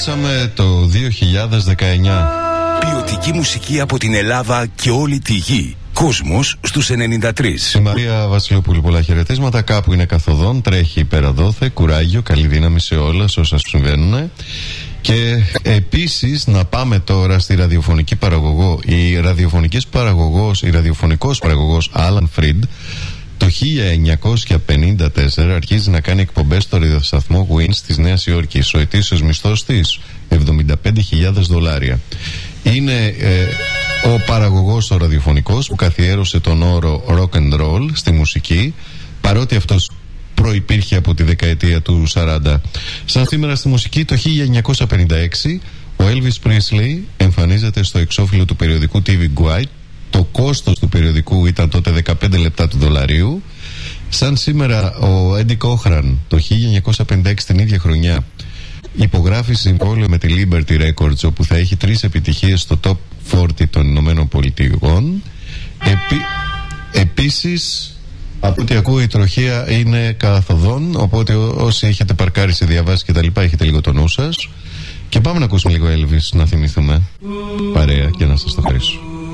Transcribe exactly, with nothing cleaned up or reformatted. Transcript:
Γυρίσαμε το δύο χιλιάδες δεκαεννιά. Ποιοτική μουσική από την Ελλάδα και όλη τη γη. Κόσμος στους ενενήντα τρία. Η Μαρία Βασιλοπούλου, πολλά χαιρετίσματα. Κάπου είναι καθοδόν, τρέχει πέρα δόθε. Κουράγιο, καλή δύναμη σε όλα σε όσα συμβαίνουν. Και επίσης να πάμε τώρα στη ραδιοφωνική παραγωγό. Η ραδιοφωνικής παραγωγός, η ραδιοφωνικός παραγωγός Άλαν Φριντ το χίλια εννιακόσια πενήντα τέσσερα αρχίζει να κάνει εκπομπές στο ραδιοσταθμό Winds της Νέας Υόρκης. Ο ετήσιος μισθός της εβδομήντα πέντε χιλιάδες δολάρια. Είναι ε, ο παραγωγός ο ραδιοφωνικός που καθιέρωσε τον όρο rock and roll στη μουσική, παρότι αυτός προϋπήρχε από τη δεκαετία του σαράντα. Σαν σήμερα στη μουσική το χίλια εννιακόσια πενήντα έξι ο Elvis Presley εμφανίζεται στο εξώφυλλο του περιοδικού τι βι Guide. Το κόστος του περιοδικού ήταν τότε δεκαπέντε λεπτά του δολαρίου. Σαν σήμερα ο Eddie Cochran το χίλια εννιακόσια πενήντα έξι την ίδια χρονιά υπογράφει συμβόλαιο με τη Liberty Records, όπου θα έχει τρεις επιτυχίες στο Top σαράντα των Ηνωμένων Πολιτειών. Επί... Επίσης, από ό,τι ακούω, η τροχία είναι καθοδόν, οπότε όσοι έχετε παρκάρει σε διαβάσεις και τα λοιπά, έχετε λίγο το νου σας. Και πάμε να ακούσουμε λίγο Elvis, να θυμηθούμε παρέα και να σας το χαρίσω.